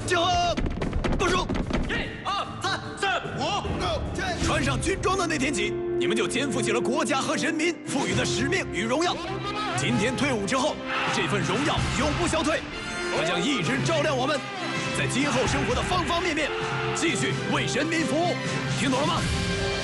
集合，部署。 1、2、3、4、5。 穿上军装的那天起，你们就肩负起了国家和人民赋予的使命与荣耀。今天退伍之后，这份荣耀永不消退，它将一直照亮我们，在今后生活的方方面面，继续为人民服务。听懂了吗？